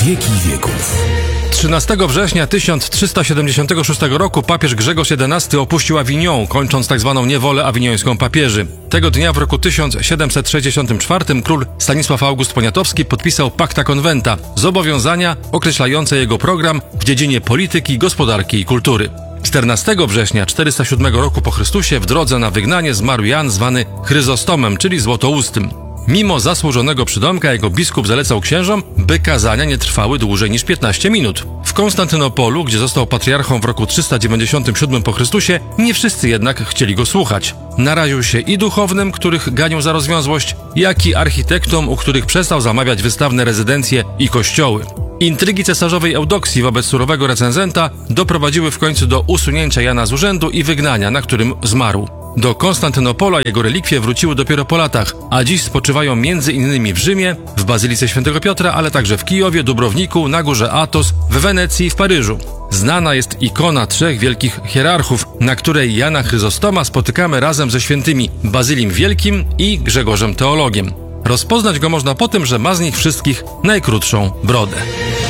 wieki wieków. 13 września 1376 roku papież Grzegorz XI opuścił Avignon, kończąc tzw. niewolę awiniońską papieży. Tego dnia w roku 1764 król Stanisław August Poniatowski podpisał Pacta Conventa, zobowiązania określające jego program w dziedzinie polityki, gospodarki i kultury. 14 września 407 roku po Chrystusie w drodze na wygnanie zmarł Jan zwany Chryzostomem, czyli Złotoustym. Mimo zasłużonego przydomka jego biskup zalecał księżom, by kazania nie trwały dłużej niż 15 minut. W Konstantynopolu, gdzie został patriarchą w roku 397 po Chrystusie, nie wszyscy jednak chcieli go słuchać. Naraził się i duchownym, których ganił za rozwiązłość, jak i architektom, u których przestał zamawiać wystawne rezydencje i kościoły. Intrygi cesarzowej Eudoksji wobec surowego recenzenta doprowadziły w końcu do usunięcia Jana z urzędu i wygnania, na którym zmarł. Do Konstantynopola jego relikwie wróciły dopiero po latach, a dziś spoczywają m.in. w Rzymie, w Bazylice Świętego Piotra, ale także w Kijowie, Dubrowniku, na górze Athos, w Wenecji i w Paryżu. Znana jest ikona trzech wielkich hierarchów, na której Jana Chryzostoma spotykamy razem ze świętymi Bazylim Wielkim i Grzegorzem Teologiem. Rozpoznać go można po tym, że ma z nich wszystkich najkrótszą brodę.